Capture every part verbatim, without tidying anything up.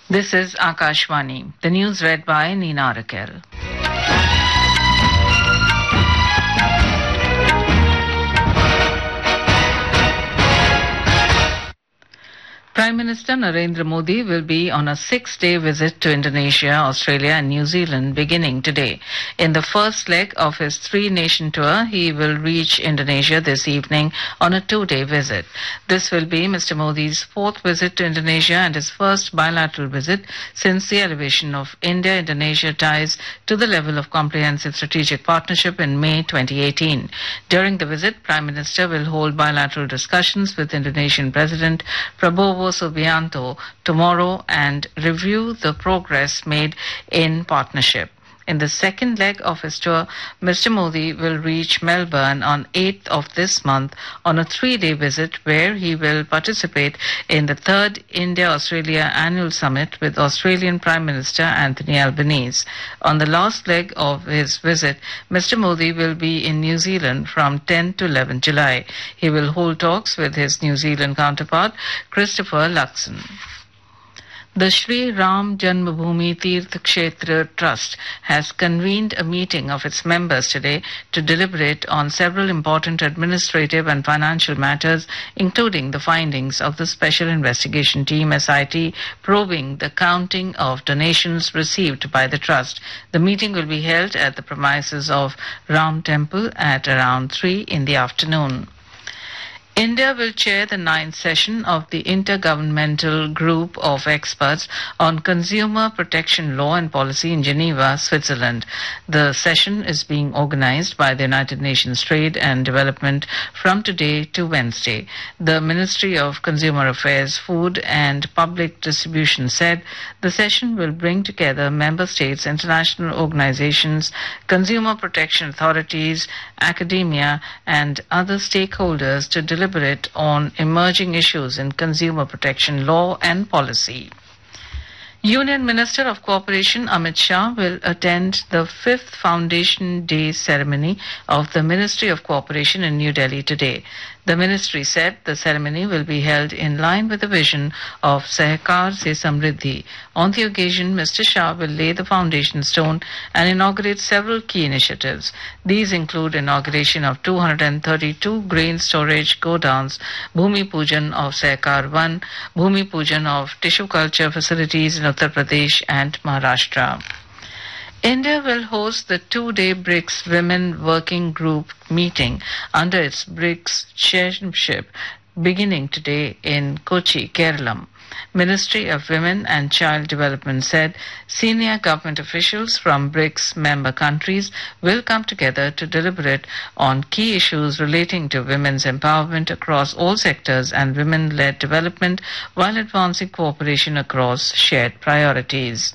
This is Akashvani. The news read by Nina Rakel. Prime Minister Narendra Modi will be on a six-day visit to Indonesia, Australia and New Zealand beginning today. In the first leg of his three-nation tour, he will reach Indonesia this evening on a two-day visit. This will be Mister Modi's fourth visit to Indonesia and his first bilateral visit since the elevation of India-Indonesia ties to the level of comprehensive strategic partnership in May twenty eighteen. During the visit, Prime Minister will hold bilateral discussions with Indonesian President Prabowo Subianto tomorrow and review the progress made in partnership. In the second leg of his tour, Mister Modi will reach Melbourne on eighth of this month on a three-day visit where he will participate in the third India-Australia Annual Summit with Australian Prime Minister Anthony Albanese. On the last leg of his visit, Mister Modi will be in New Zealand from tenth to eleventh July. He will hold talks with his New Zealand counterpart, Christopher Luxon. The Sri Ram Janmabhoomi Tirth Kshetra Trust has convened a meeting of its members today to deliberate on several important administrative and financial matters, including the findings of the Special Investigation Team S I T probing the counting of donations received by the trust. The meeting will be held at the premises of Ram Temple at around three in the afternoon. India will chair the ninth session of the Intergovernmental Group of Experts on Consumer Protection Law and Policy in Geneva, Switzerland. The session is being organized by the United Nations Trade and Development from today to Wednesday. The Ministry of Consumer Affairs, Food and Public Distribution said the session will bring together member states, international organizations, consumer protection authorities, academia and other stakeholders to deliberate on emerging issues in consumer protection law and policy. Union Minister of Cooperation Amit Shah will attend the fifth Foundation Day ceremony of the Ministry of Cooperation in New Delhi today. The ministry said the ceremony will be held in line with the vision of Sahkar Se Samriddhi. On the occasion, Mister Shah will lay the foundation stone and inaugurate several key initiatives. These include inauguration of two hundred thirty-two grain storage godowns, Bhumi Pujan of Sahkar one, Bhumi Pujan of tissue culture facilities in Uttar Pradesh and Maharashtra. India will host the two-day BRICS Women Working Group meeting under its BRICS chairmanship beginning today in Kochi, Kerala. Ministry of Women and Child Development said senior government officials from BRICS member countries will come together to deliberate on key issues relating to women's empowerment across all sectors and women-led development while advancing cooperation across shared priorities.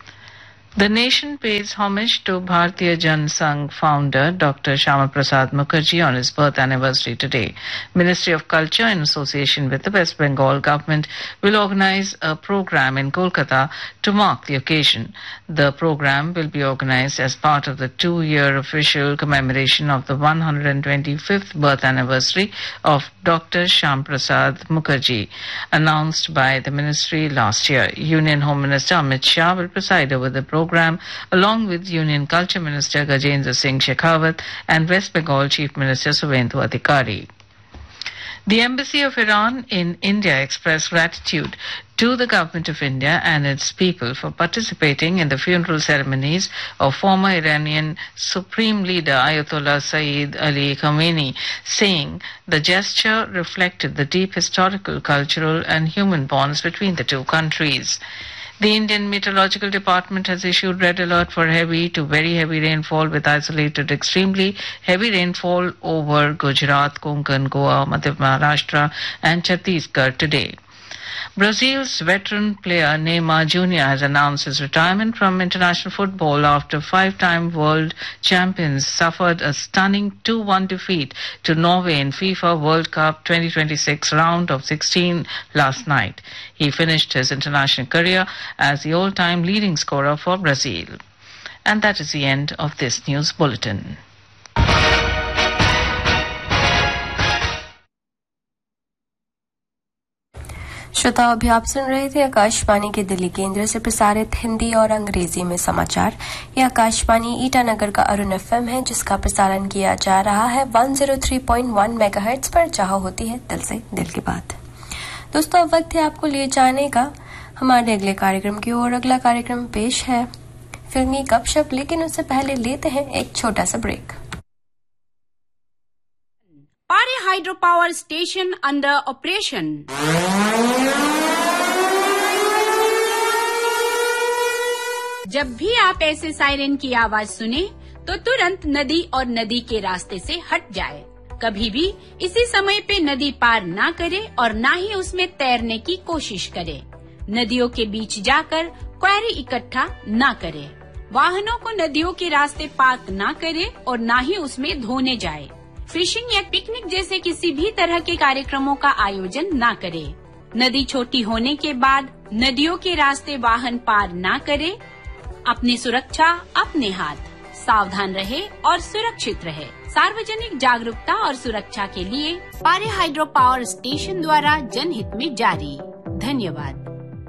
The nation pays homage to Bharatiya Jan Sangh founder Doctor Shyama Prasad Mukherjee on his birth anniversary today. Ministry of Culture, in association with the West Bengal government, will organize a program in Kolkata to mark the occasion. The program will be organized as part of the two-year official commemoration of the one hundred twenty-fifth birth anniversary of Doctor Shyama Prasad Mukherjee, announced by the ministry last year. Union Home Minister Amit Shah will preside over the program program along with Union Culture Minister Gajendra Singh Shekhawat and West Bengal Chief Minister Suvendu Adhikari. The Embassy of Iran in India expressed gratitude to the Government of India and its people for participating in the funeral ceremonies of former Iranian Supreme Leader Ayatollah Sayyid Ali Khamenei, saying the gesture reflected the deep historical, cultural and human bonds between the two countries. The Indian Meteorological Department has issued red alert for heavy to very heavy rainfall with isolated extremely heavy rainfall over Gujarat, Konkan, Goa, Madhya Maharashtra and Chhattisgarh today. Brazil's veteran player Neymar Junior has announced his retirement from international football after five-time world champions suffered a stunning two one defeat to Norway in FIFA World Cup twenty twenty-six round of sixteen last night. He finished his international career as the all-time leading scorer for Brazil. And that is the end of this news bulletin. श्रोताओं, अभी आप सुन रहे थे आकाशवाणी के दिल्ली केंद्र से प्रसारित हिंदी और अंग्रेजी में समाचार। यह आकाशवाणी ईटानगर का अरुण एफएम है, जिसका प्रसारण किया जा रहा है एक सौ तीन पॉइंट एक मेगाहर्ट्ज पर, जहां होती है दिल से दिल की बात। दोस्तों, अब वक्त है आपको ले जाने का हमारे अगले कार्यक्रम की ओर। अगला कार्यक्रम पेश है फिल्मी गपशप, लेकिन उससे पहले लेते हैं एक छोटा सा break. Pare hydropower station under operation. जब भी आप ऐसे सायरन की आवाज सुने तो तुरंत नदी और नदी के रास्ते से हट जाए। कभी भी इसी समय पे नदी पार ना करे और ना ही उसमें तैरने की कोशिश करे। नदियों के बीच जाकर क्वेरी इकट्ठा ना करे। वाहनों को नदियों के रास्ते पार्क ना करे और ना ही उसमें धोने जाए। फिशिंग या पिकनिक जैसे किसी भी तरह के कार्यक्रमों का आयोजन ना करे। नदी छोटी होने के बाद नदियों के रास्ते वाहन पार ना करे। अपनी सुरक्षा अपने हाथ, सावधान रहे और सुरक्षित रहे। सार्वजनिक जागरूकता और सुरक्षा के लिए पारे हाइड्रो पावर स्टेशन द्वारा जनहित में जारी। धन्यवाद।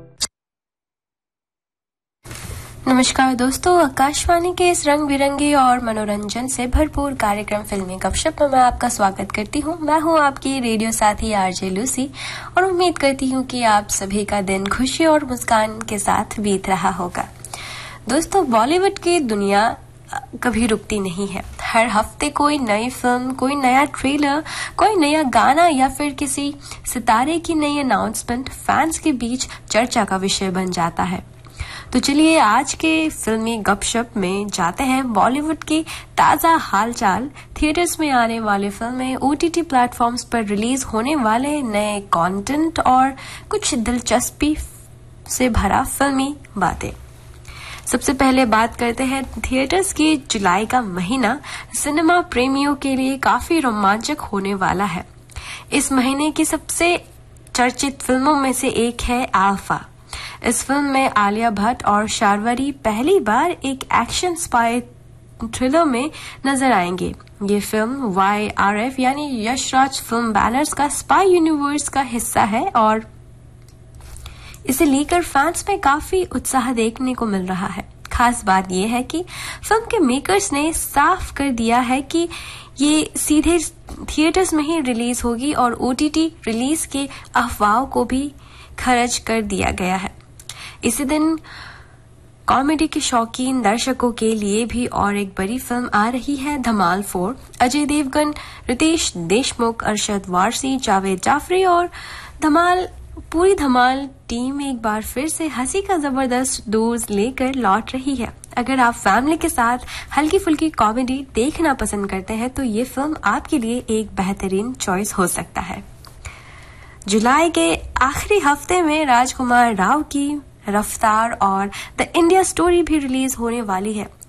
नमस्कार दोस्तों, आकाशवाणी के इस रंग बिरंगे और मनोरंजन से भरपूर कार्यक्रम फिल्मी गपशप में मैं आपका स्वागत करती हूँ। मैं हूँ आपकी रेडियो साथी आरजे लूसी और उम्मीद करती हूँ कि आप सभी का दिन खुशी और मुस्कान के साथ बीत रहा होगा। दोस्तों, बॉलीवुड की दुनिया कभी रुकती नहीं है। हर हफ्ते कोई नई फिल्म, कोई नया ट्रेलर, कोई नया गाना या फिर किसी सितारे की नई अनाउंसमेंट फैंस के बीच चर्चा का विषय बन जाता है। तो चलिए आज के फिल्मी गपशप में जाते हैं बॉलीवुड की ताजा हालचाल, थिएटर्स में आने वाले फिल्में, ओटीटी प्लेटफॉर्म्स पर रिलीज होने वाले नए कंटेंट और कुछ दिलचस्पी से भरा फिल्मी बातें। सबसे पहले बात करते हैं थिएटर्स की। जुलाई का महीना सिनेमा प्रेमियों के लिए काफी रोमांचक होने वाला है। इस महीने की सबसे चर्चित फिल्मों में से एक है आल्फा। इस फिल्म में आलिया भट्ट और शार्वरी पहली बार एक एक्शन स्पाई थ्रिलर में नजर आएंगे। ये फिल्म वाई आर एफ यानी यशराज फिल्म बैनर्स का स्पाई यूनिवर्स का हिस्सा है और इसे लेकर फैंस में काफी उत्साह देखने को मिल रहा है। खास बात यह है कि फिल्म के मेकर्स ने साफ कर दिया है कि ये सीधे थिएटर्स में ही रिलीज होगी और ओटीटी रिलीज के अफवाहों को भी खारिज कर दिया गया है। इसी दिन कॉमेडी के शौकीन दर्शकों के लिए भी और एक बड़ी फिल्म आ रही है, धमाल फोर। अजय देवगन, रितेश देशमुख, अरशद वारसी, जावेद जाफरी और धमाल पूरी धमाल टीम एक बार फिर से हंसी का जबरदस्त डोज लेकर लौट रही है। अगर आप फैमिली के साथ हल्की फुल्की कॉमेडी देखना पसंद करते हैं तो ये फिल्म आपके लिए एक बेहतरीन चॉइस हो सकता है। जुलाई के आखिरी हफ्ते में राजकुमार राव की रफ्तार और द इंडिया स्टोरी भी रिलीज होने वाली है।